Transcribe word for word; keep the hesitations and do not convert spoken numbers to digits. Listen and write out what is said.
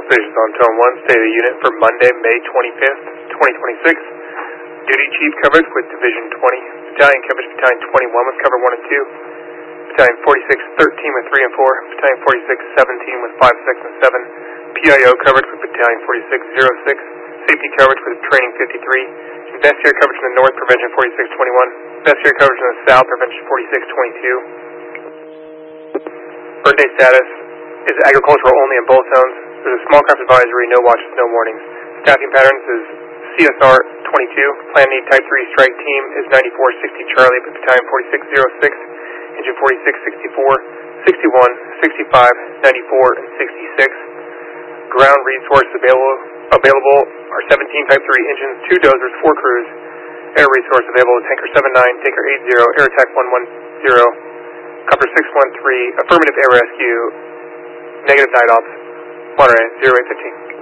Stations on Tone one, State of the Unit for Monday, May twenty-fifth, twenty twenty-six. Duty Chief coverage with Division twenty. Battalion coverage Battalion twenty-one with cover one and two. Battalion forty-six thirteen with three and four. Battalion forty-six seventeen with five, six, and seven. P I O coverage with Battalion forty-six oh six. Safety coverage with Training fifty-three. Investigator coverage in the north, Prevention forty-six twenty-one. Investigator coverage in the south, Prevention forty-six twenty-two. Birthday status is agricultural only in both zones. There's a small craft advisory, no watches, no warnings. Staffing patterns is C S R twenty-two. Plan need Type three strike team is ninety-four sixty Charlie, but Battalion forty-six oh six, Engine forty-six sixty-four, sixty-one, sixty-five, ninety-four, and sixty-six. Ground resources available available are seventeen Type three engines, two dozers, four crews. Air resource available Tanker seven nine, Tanker eight zero, Air Attack one one zero, Copter six one three, affirmative air rescue, negative night ops, Monterey zero eight fifteen.